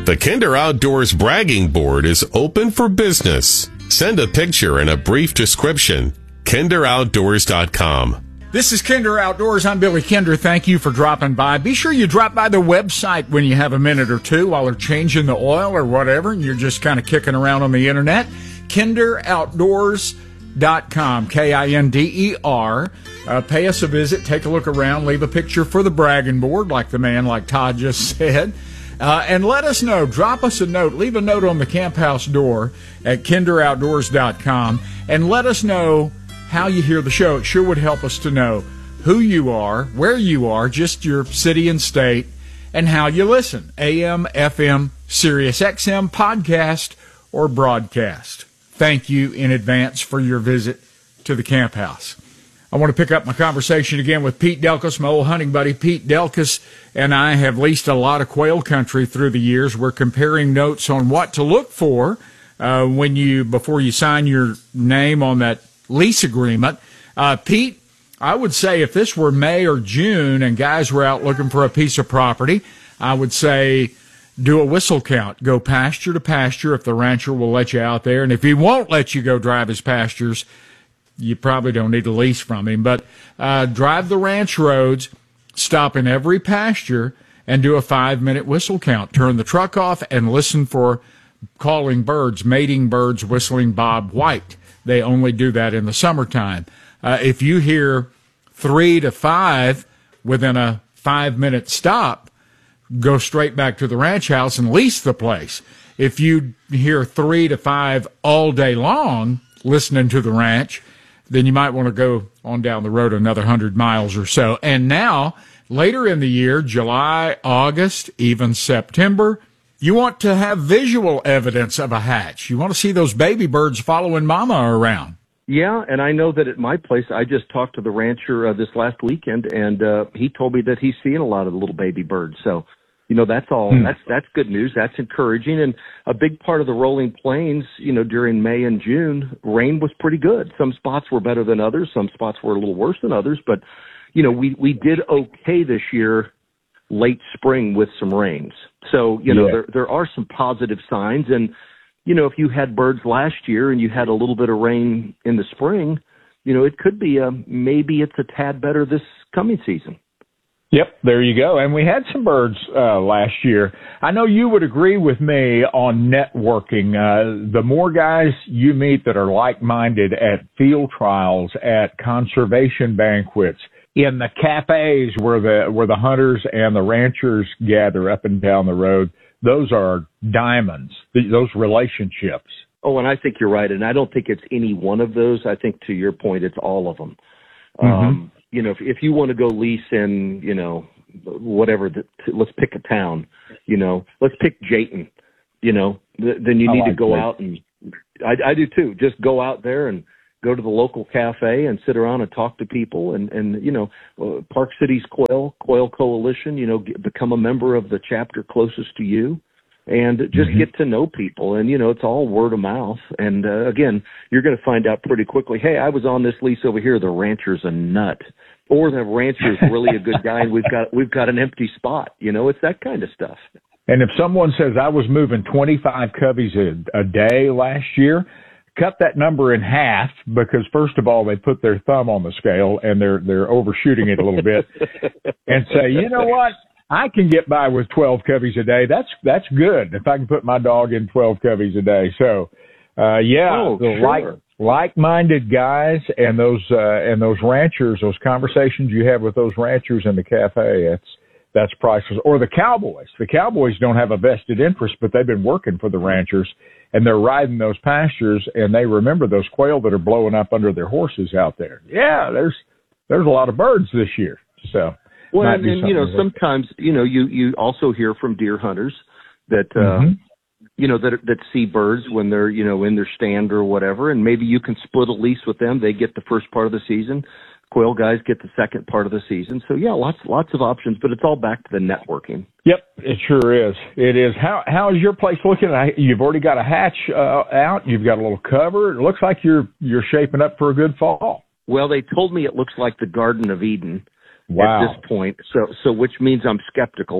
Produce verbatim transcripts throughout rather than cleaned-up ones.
The Kinder Outdoors bragging board is open for business. Send a picture and a brief description. kinder outdoors dot com. This is Kinder Outdoors. I'm Billy Kinder. Thank you for dropping by. Be sure you drop by the website when you have a minute or two while they're changing the oil or whatever, and you're just kind of kicking around on the internet. kinder outdoors dot com, K I N D E R. Uh, pay us a visit, take a look around, leave a picture for the bragging board, like the man, like Todd just said. Uh, and let us know. Drop us a note. Leave a note on the camp house door at kinder outdoors dot com, and let us know how you hear the show. It sure would help us to know who you are, where you are, just your city and state, and how you listen. A M, F M, Sirius X M, podcast, or broadcast. Thank you in advance for your visit to the camp house. I want to pick up my conversation again with Pete Delkus, my old hunting buddy. Pete Delkus and I have leased a lot of quail country through the years. We're comparing notes on what to look for uh, when you before you sign your name on that lease agreement. Uh, Pete, I would say if this were May or June and guys were out looking for a piece of property, I would say do a whistle count. Go pasture to pasture if the rancher will let you out there. And if he won't let you go drive his pastures, you probably don't need a lease from him. But uh, drive the ranch roads, stop in every pasture, and do a five-minute whistle count. Turn the truck off and listen for calling birds, mating birds, whistling Bob White. They only do that in the summertime. Uh, if you hear three to five within a five-minute stop, go straight back to the ranch house and lease the place. If you hear three to five all day long listening to the ranch, then you might want to go on down the road another hundred miles or so. And now, later in the year, July, August, even September, you want to have visual evidence of a hatch. You want to see those baby birds following mama around. Yeah, and I know that at my place, I just talked to the rancher uh, this last weekend, and uh, he told me that he's seeing a lot of the little baby birds. So, you know, that's all. Hmm. That's that's good news. That's encouraging. And a big part of the rolling plains, you know, during May and June, rain was pretty good. Some spots were better than others. Some spots were a little worse than others. But, you know, we, we did okay this year, late spring with some rains. So, you know, yeah. there there are some positive signs. And, you know, if you had birds last year and you had a little bit of rain in the spring, you know, it could be a, maybe it's a tad better this coming season. Yep, there you go. And we had some birds uh, last year. I know you would agree with me on networking. Uh, the more guys you meet that are like-minded at field trials, at conservation banquets, in the cafes where the where the hunters and the ranchers gather up and down the road, those are diamonds, those relationships. Oh, and I think you're right. And I don't think it's any one of those. I think, to your point, it's all of them. Mm-hmm. Um, you know, if, if you want to go lease in, you know, whatever, the, let's pick a town, you know, let's pick Jayton, you know, th- then you need like to go that. out and I, I do too. Just go out there and go to the local cafe and sit around and talk to people and, and, you know, uh, Park Cities Quail, Quail Coalition, you know, get, become a member of the chapter closest to you and just mm-hmm. get to know people. And, you know, it's all word of mouth. And, uh, again, you're going to find out pretty quickly, hey, I was on this lease over here. The rancher's a nut. Or the rancher's really a good guy and we've got, we've got an empty spot. You know, it's that kind of stuff. And if someone says I was moving twenty-five coveys a, a day last year, cut that number in half because, first of all, they put their thumb on the scale and they're they're overshooting it a little bit and say, you know what, I can get by with twelve coveys a day. That's that's good if I can put my dog in twelve coveys a day. So, uh, yeah, oh, the sure. like like-minded guys and those uh, and those ranchers, those conversations you have with those ranchers in the cafe, that's that's priceless. Or the cowboys. The cowboys don't have a vested interest, but they've been working for the ranchers. And they're riding those pastures, and they remember those quail that are blowing up under their horses out there. Yeah, there's there's a lot of birds this year. So, well, and, and you know, sometimes you know you you also hear from deer hunters that uh, mm-hmm. you know that that see birds when they're you know in their stand or whatever, and maybe you can split a lease with them. They get the first part of the season. Quail guys get the second part of the season. So yeah, lots lots of options, but it's all back to the networking. Yep, it sure is. It is. How how is your place looking? You've already got a hatch uh, out. You've got a little cover. It looks like you're you're shaping up for a good fall. Well, they told me it looks like the Garden of Eden wow. at this point. So so which means I'm skeptical.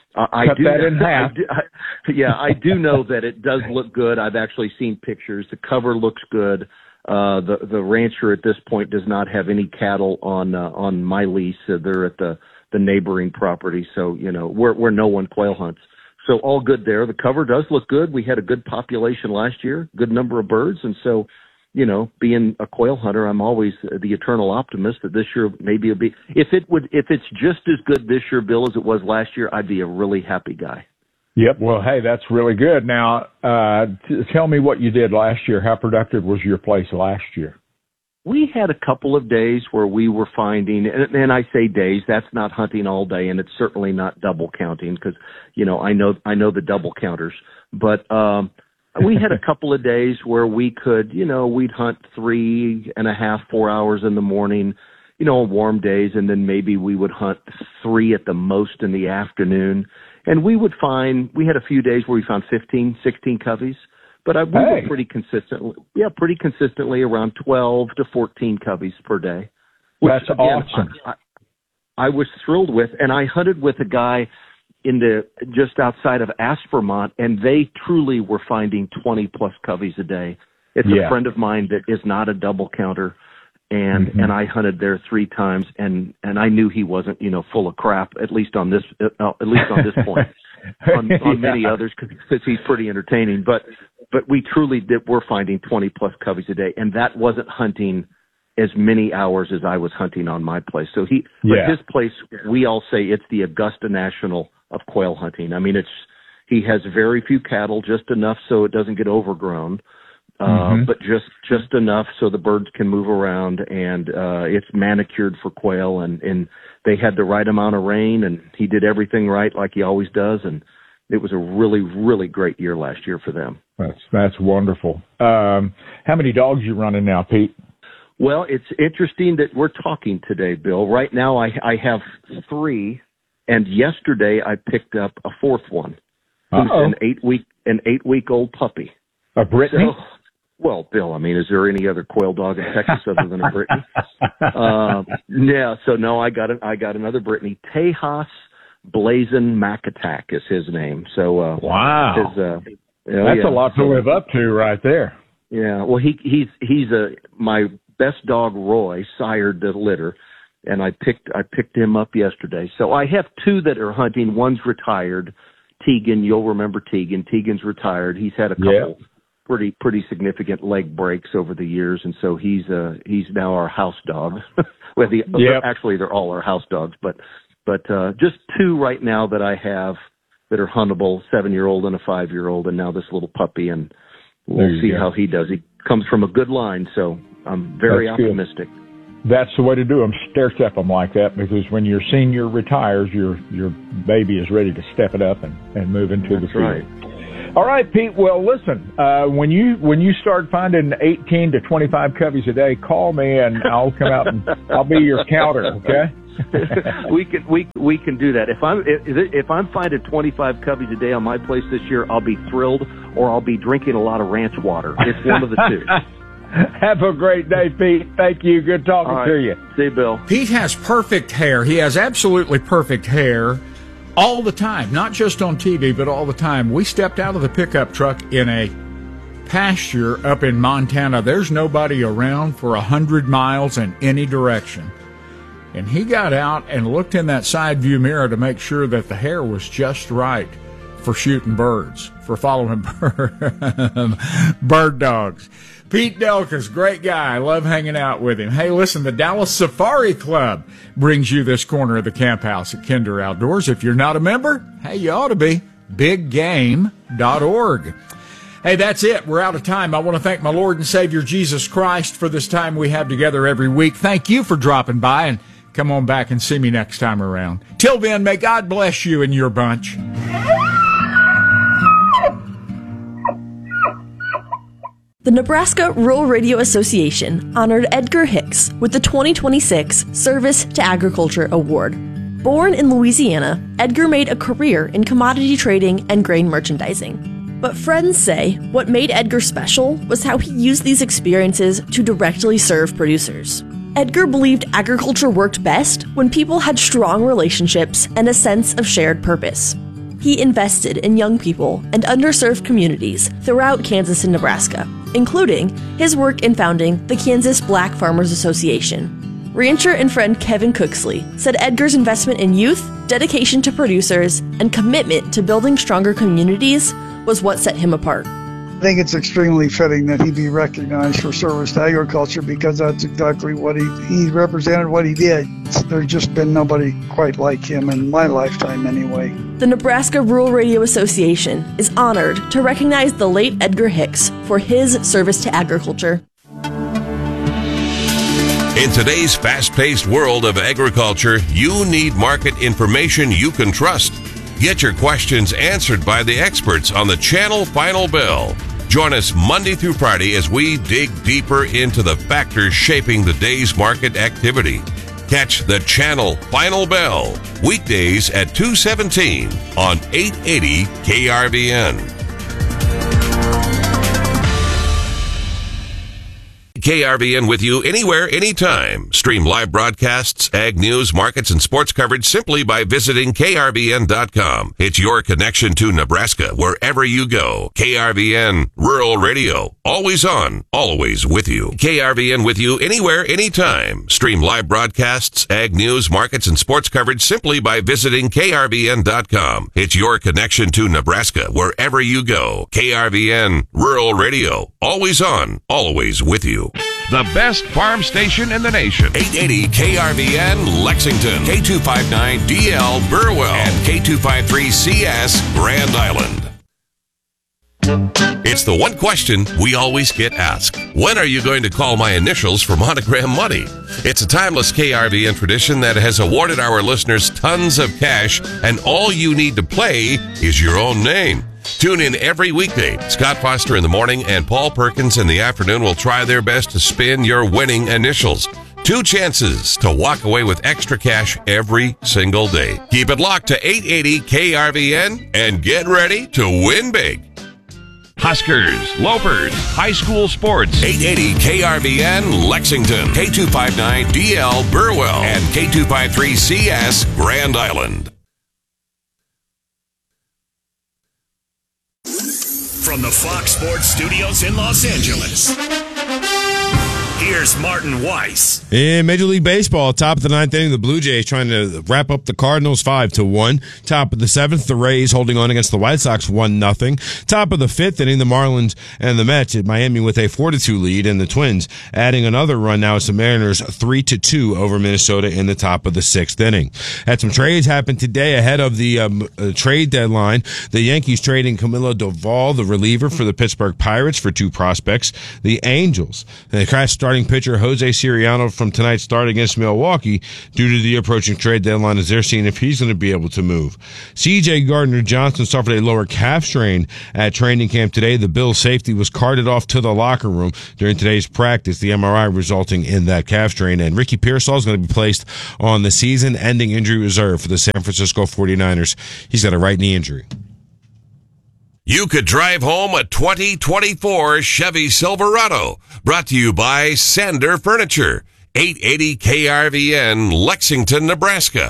Uh, I Cut do, that in half. I do, I, yeah, I do know that it does look good. I've actually seen pictures. The cover looks good. Uh, the the rancher at this point does not have any cattle on uh, on my lease. Uh, they're at the, the neighboring property, so you know where where no one quail hunts. So all good there. The cover does look good. We had a good population last year, good number of birds, and so. You know, being a quail hunter, I'm always the eternal optimist that this year maybe it'll be. If it would, if it's just as good this year, Bill, as it was last year, I'd be a really happy guy. Yep. Well, hey, that's really good. Now, uh, t- tell me what you did last year. How productive was your place last year? We had a couple of days where we were finding, and, and I say days, that's not hunting all day, and it's certainly not double counting because, you know, I know I know the double counters, but. um We had a couple of days where we could, you know, we'd hunt three and a half, four hours in the morning, you know, on warm days, and then maybe we would hunt three at the most in the afternoon. And we would find, we had a few days where we found fifteen, sixteen coveys, but I, we hey. were pretty consistently, yeah, pretty consistently around twelve to fourteen coveys per day. Which, That's again, awesome. I, I, I was thrilled with, and I hunted with a guy in the just outside of Aspermont, and they truly were finding twenty plus coveys a day. It's yeah. a friend of mine that is not a double counter, and mm-hmm. and I hunted there three times, and and I knew he wasn't, you know, full of crap, at least on this uh, at least on this point. on, on yeah. many others, because he's pretty entertaining, but but we truly did. We're finding twenty plus coveys a day, and that wasn't hunting as many hours as I was hunting on my place. So he, yeah. but his place, we all say it's the Augusta National of quail hunting. I mean, it's, he has very few cattle, just enough so it doesn't get overgrown, uh, mm-hmm. but just, just enough so the birds can move around, and, uh, it's manicured for quail, and, and they had the right amount of rain, and he did everything right like he always does. And it was a really, really great year last year for them. That's, that's wonderful. Um, how many dogs you running now, Pete? Well, it's interesting that we're talking today, Bill. Right now I, I have three, and yesterday I picked up a fourth one. Who's an eight week an eight week old puppy. A Brittany? So, well, Bill, I mean, is there any other quail dog in Texas other than a Brittany? um, yeah, so no, I got an, I got another Brittany. Tejas Blazin Macatak is his name. So uh, wow, his, uh, you know, that's yeah. a lot to live up to right there. Yeah, well, he he's he's a my best dog, Roy, sired the litter, and I picked I picked him up yesterday. So I have two that are hunting. One's retired, Tegan. You'll remember Tegan. Tegan's retired. He's had a couple yeah. pretty pretty significant leg breaks over the years, and so he's uh he's now our house dog. well, the, yep. actually they're all our house dogs, but but uh, just two right now that I have that are huntable: seven year old and a five year old, and now this little puppy, and we'll see go. how he does. He comes from a good line, so I'm very That's optimistic. Good. That's the way to do them. Stair step them like that, because when your senior retires, your your baby is ready to step it up and, and move into That's the field. Right. All right, Pete. Well, listen. Uh, when you when you start finding eighteen to twenty-five coveys a day, call me and I'll come out and I'll be your counter. Okay. we can we we can do that. If I'm if, if I'm finding twenty-five coveys a day on my place this year, I'll be thrilled, or I'll be drinking a lot of ranch water. It's one of the two. Have a great day, Pete. Thank you. Good talking right. to you. See you, Bill. Pete has perfect hair. He has absolutely perfect hair all the time, not just on T V, but all the time. We stepped out of the pickup truck in a pasture up in Montana. There's nobody around for a hundred miles in any direction. And he got out and looked in that side view mirror to make sure that the hair was just right for shooting birds, for following bird dogs. Pete Delkus, great guy. I love hanging out with him. Hey, listen, the Dallas Safari Club brings you this corner of the camp house at Kinder Outdoors. If you're not a member, hey, you ought to be. big game dot org. Hey, that's it. We're out of time. I want to thank my Lord and Savior Jesus Christ for this time we have together every week. Thank you for dropping by, and come on back and see me next time around. Till then, may God bless you and your bunch. The Nebraska Rural Radio Association honored Edgar Hicks with the twenty twenty-six Service to Agriculture Award. Born in Louisiana, Edgar made a career in commodity trading and grain merchandising. But friends say what made Edgar special was how he used these experiences to directly serve producers. Edgar believed agriculture worked best when people had strong relationships and a sense of shared purpose. he invested in young people and underserved communities throughout Kansas and Nebraska, including his work in founding the Kansas Black Farmers Association. Rancher and friend Kevin Cooksley said Edgar's investment in youth, dedication to producers, and commitment to building stronger communities was what set him apart. I think it's extremely fitting that he be recognized for service to agriculture because that's exactly what he, he represented, what he did. There's just been nobody quite like him in my lifetime anyway. The Nebraska Rural Radio Association is honored to recognize the late Edgar Hicks for his service to agriculture. In today's fast-paced world of agriculture, you need market information you can trust. Get your questions answered by the experts on the Channel Final Bell. Join us Monday through Friday as we dig deeper into the factors shaping the day's market activity. Catch the Channel Final Bell weekdays at two seventeen on eight eighty K R V N. K R V N with you anywhere, anytime. Stream live broadcasts, ag news, markets, and sports coverage simply by visiting K R V N dot com. It's your connection to Nebraska wherever you go. K R V N, Rural Radio. Always on, always with you. K R V N with you anywhere, anytime. Stream live broadcasts, ag news, markets, and sports coverage simply by visiting K R V N dot com. It's your connection to Nebraska wherever you go. K R V N, Rural Radio. Always on, always with you. The best farm station in the nation. eight eighty K R V N Lexington, K two fifty-nine D L Burwell, and K two fifty-three C S Grand Island. It's the one question we always get asked. When are you going to call my initials for Monogram Money? It's a timeless K R V N tradition that has awarded our listeners tons of cash, and all you need to play is your own name. Tune in every weekday. Scott Foster in the morning and Paul Perkins in the afternoon will try their best to spin your winning initials. Two chances to walk away with extra cash every single day. Keep it locked to eight eighty K R V N and get ready to win big. Huskers, Lopers, high school sports. eight eighty K R V N Lexington, K two fifty-nine D L Burwell, and K two fifty-three C S Grand Island. From the Fox Sports Studios in Los Angeles, here's Martin Weiss. In Major League Baseball, top of the ninth inning, the Blue Jays trying to wrap up the Cardinals five to one. Top of the seventh, the Rays holding on against the White Sox one nothing. Top of the fifth inning, the Marlins and the Mets at Miami with a four to two lead, and the Twins adding another run now as the Mariners three to two over Minnesota in the top of the sixth inning. Had some trades happen today ahead of the um, uh, trade deadline. The Yankees trading Camilo Doval, the reliever for the Pittsburgh Pirates, for two prospects. The Angels, they crashed starting pitcher Jose Siriano from tonight's start against Milwaukee due to the approaching trade deadline, as they're seeing if he's going to be able to move. C J Gardner-Johnson suffered a lower calf strain at training camp today. The Bills safety was carted off to the locker room during today's practice, the M R I resulting in that calf strain. And Ricky Pearsall is going to be placed on the season-ending injury reserve for the San Francisco forty-niners. He's got a right knee injury. You could drive home a twenty twenty-four Chevy Silverado. Brought to you by Sander Furniture. eight eighty K R V N, Lexington, Nebraska.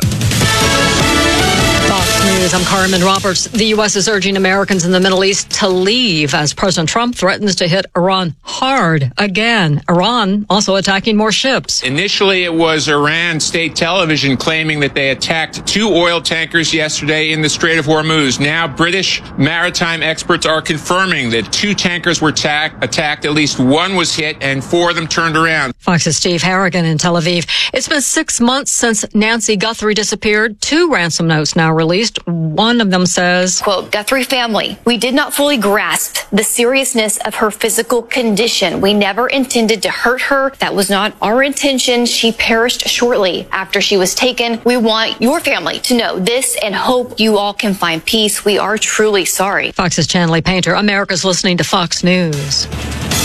Fox News, I'm Carmen Roberts. The U S is urging Americans in the Middle East to leave as President Trump threatens to hit Iran hard again. Iran also attacking more ships. Initially, it was Iran state television claiming that they attacked two oil tankers yesterday in the Strait of Hormuz. Now, British maritime experts are confirming that two tankers were ta- attacked, at least one was hit, and four of them turned around. Fox's Steve Harrigan in Tel Aviv. It's been six months since Nancy Guthrie disappeared. Two ransom notes now released. One of them says, quote, Guthrie family, we did not fully grasp the seriousness of her physical condition. We never intended to hurt her. That was not our intention. She perished shortly after she was taken. We want your family to know this and hope you all can find peace. We are truly sorry. Fox's Chanley Painter. America's listening to Fox News.